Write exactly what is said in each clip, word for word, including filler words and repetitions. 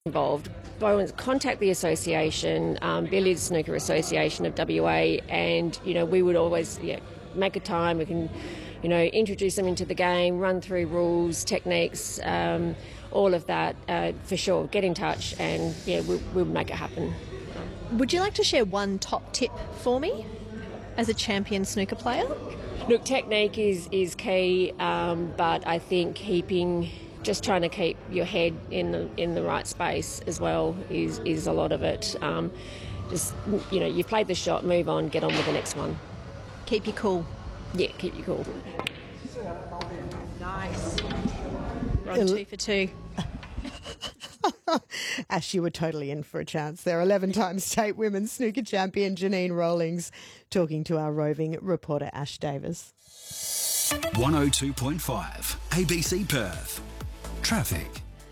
involved. By all means, contact the association, um, Billiards Snooker Association of W A, and you know we would always yeah, make a time. We can, you know, introduce them into the game, run through rules, techniques, um, all of that uh, for sure. Get in touch, and yeah, we'll, we'll make it happen. Would you like to share one top tip for me as a champion snooker player? Look, technique is is key, um, but I think keeping. Just trying to keep your head in the in the right space as well is, is a lot of it. Um, just, you know, you've played the shot, move on, get on with the next one. Keep you cool. Yeah, keep you cool. Nice. Run two for two. Ash, you were totally in for a chance there. eleven-time state women's snooker champion Janine Rawlings talking to our roving reporter Ash Davis. one oh two point five A B C Perth. Traffic.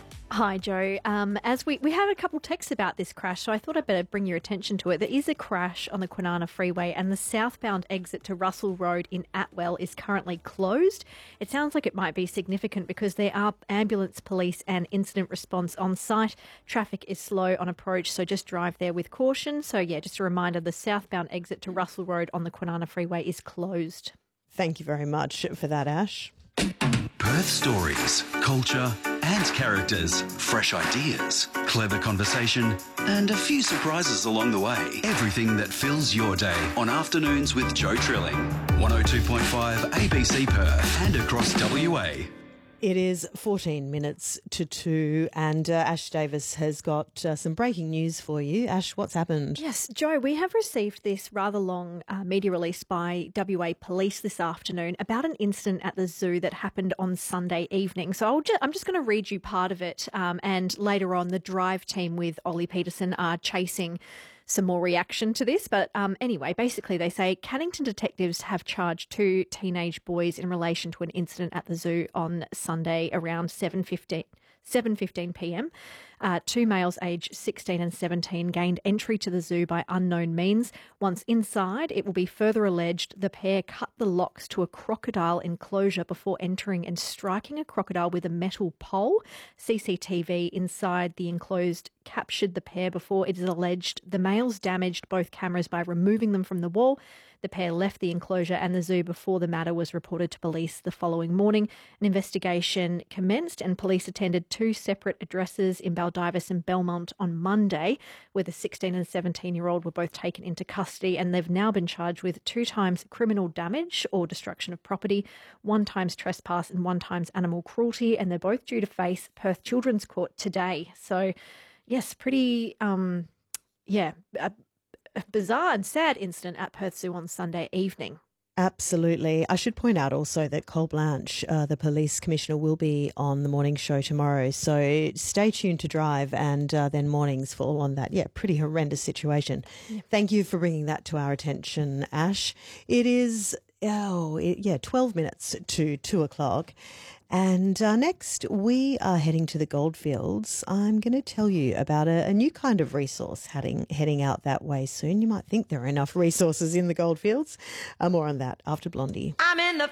Hi, Joe. Um, as we, we had a couple texts about this crash, so I thought I'd better bring your attention to it. There is a crash on the Kwinana Freeway, and the southbound exit to Russell Road in Atwell is currently closed. It sounds like it might be significant because there are ambulance, police and incident response on site. Traffic is slow on approach, so just drive there with caution. So, yeah, just a reminder, the southbound exit to Russell Road on the Kwinana Freeway is closed. Thank you very much for that, Ash. Perth stories, culture and characters, fresh ideas, clever conversation and a few surprises along the way. Everything that fills your day on Afternoons with Joe Trilling. one oh two point five A B C Perth and across W A. It is fourteen minutes to two, and uh, Ash Davis has got uh, some breaking news for you. Ash, what's happened? Yes, Joe, we have received this rather long uh, media release by W A Police this afternoon about an incident at the zoo that happened on Sunday evening. So I'll ju- I'm just going to read you part of it, um, and later on the drive team with Ollie Peterson are chasing some more reaction to this. But um, anyway, basically they say Cannington detectives have charged two teenage boys in relation to an incident at the zoo on Sunday around seven fifteen p.m. Uh, two males aged sixteen and seventeen gained entry to the zoo by unknown means. Once inside, it will be further alleged the pair cut the locks to a crocodile enclosure before entering and striking a crocodile with a metal pole. C C T V inside the enclosed captured the pair before it is alleged the males damaged both cameras by removing them from the wall. The pair left the enclosure and the zoo before the matter was reported to police the following morning. An investigation commenced and police attended two separate addresses in Baldivis and Belmont on Monday, where the sixteen and seventeen-year-old were both taken into custody, and they've now been charged with two times criminal damage or destruction of property, one times trespass and one times animal cruelty, and they're both due to face Perth Children's Court today. So, yes, pretty, um, yeah, a, a bizarre and sad incident at Perth Zoo on Sunday evening. Absolutely. I should point out also that Cole Blanche, uh, the police commissioner, will be on the morning show tomorrow. So stay tuned to Drive and uh, then mornings for all on that. Yeah, pretty horrendous situation. Yeah. Thank you for bringing that to our attention, Ash. It is, oh, it, yeah, twelve minutes to two o'clock. And uh, next, we are heading to the Goldfields. I'm going to tell you about a, a new kind of resource heading heading out that way soon. You might think there are enough resources in the Goldfields. Uh, more on that after Blondie. I'm in the